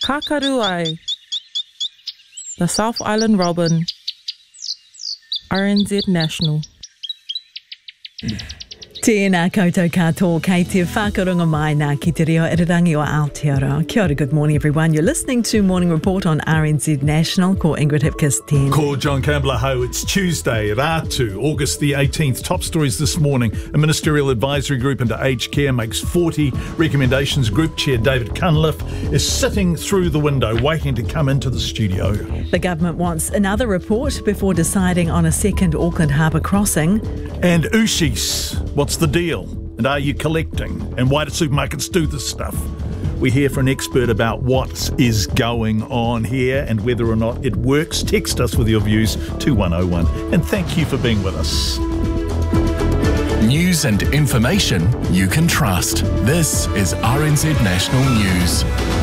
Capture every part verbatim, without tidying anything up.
Kakaruai, the South Island Robin, R N Z National. Tēnā koutou katoa, kei te whakaronga mai nā ki te reo irirangi o Aotearoa. Kia ora, good morning everyone. You're listening to Morning Report on R N Z National. Ko Ingrid Hipkiss ten. Ko John Campbell ho. It's Tuesday, Ratu, August the eighteenth. Top stories this morning. A ministerial advisory group into aged care makes forty recommendations. Group Chair David Cunliffe is sitting through the window waiting to come into the studio. The government wants another report before deciding on a second Auckland Harbour crossing. And Ushis, what's the deal? And are you collecting? And why do supermarkets do this stuff? We hear from an expert about what is going on here and whether or not it works. Text us with your views, two one oh one. And thank you for being with us. News and information you can trust. This is R N Z National News.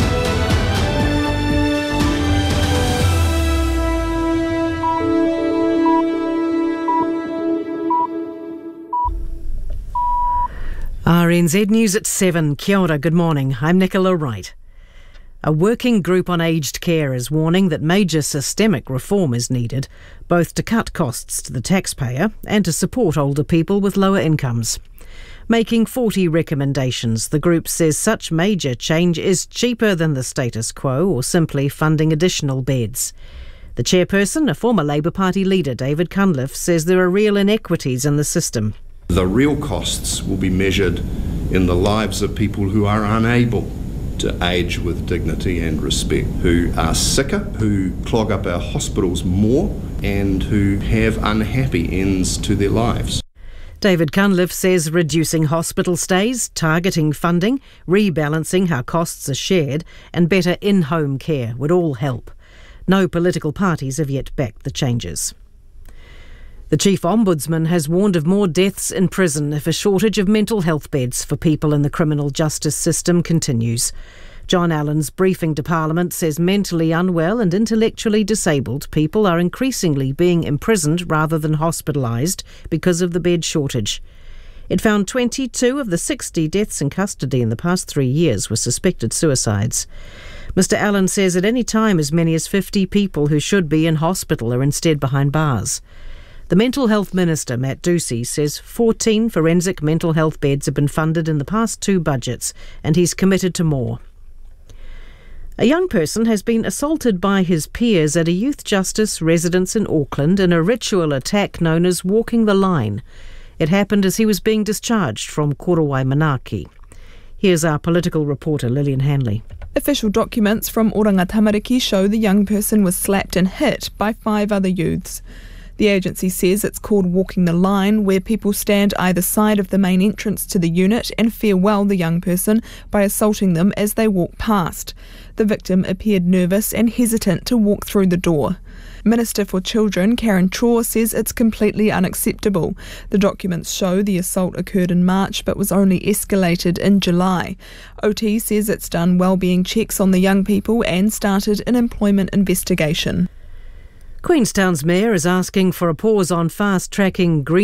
R N Z News at seven. Kia ora, good morning. I'm Nicola Wright. A working group on aged care is warning that major systemic reform is needed, both to cut costs to the taxpayer and to support older people with lower incomes. Making forty recommendations, the group says such major change is cheaper than the status quo or simply funding additional beds. The chairperson, a former Labour Party leader, David Cunliffe, says there are real inequities in the system. The real costs will be measured in the lives of people who are unable to age with dignity and respect, who are sicker, who clog up our hospitals more, and who have unhappy ends to their lives. David Cunliffe says reducing hospital stays, targeting funding, rebalancing how costs are shared, and better in-home care would all help. No political parties have yet backed the changes. The Chief Ombudsman has warned of more deaths in prison if a shortage of mental health beds for people in the criminal justice system continues. John Allen's briefing to Parliament says mentally unwell and intellectually disabled people are increasingly being imprisoned rather than hospitalised because of the bed shortage. It found twenty-two of the sixty deaths in custody in the past three years were suspected suicides. Mister Allen says at any time as many as fifty people who should be in hospital are instead behind bars. The Mental Health Minister, Matt Ducey, says fourteen forensic mental health beds have been funded in the past two budgets, and he's committed to more. A young person has been assaulted by his peers at a youth justice residence in Auckland in a ritual attack known as walking the line. It happened as he was being discharged from Korowai Manaki. Here's our political reporter, Lillian Hanley. Official documents from Oranga Tamariki show the young person was slapped and hit by five other youths. The agency says it's called walking the line, where people stand either side of the main entrance to the unit and farewell the young person by assaulting them as they walk past. The victim appeared nervous and hesitant to walk through the door. Minister for Children, Karen Traw, says it's completely unacceptable. The documents show the assault occurred in March but was only escalated in July. O T says it's done wellbeing checks on the young people and started an employment investigation. Queenstown's mayor is asking for a pause on fast-tracking green